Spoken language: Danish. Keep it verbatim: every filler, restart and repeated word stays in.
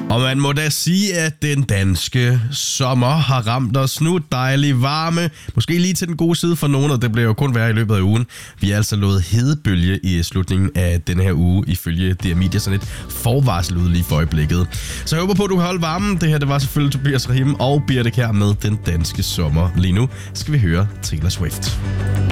Og man må da sige, at den danske sommer har ramt os nu. Dejlig varme. Måske lige til den gode side for nogen, og det bliver jo kun værre i løbet af ugen. Vi har altså lovet hedebølge i slutningen af denne her uge, ifølge D R Media, sådan et forvarsel ud lige for øjeblikket. Så jeg håber på, at du kan holde varmen. Det her, det var selvfølgelig Tobias Rahim og Birte Kjær med den danske sommer. Lige nu skal vi høre Taylor Swift.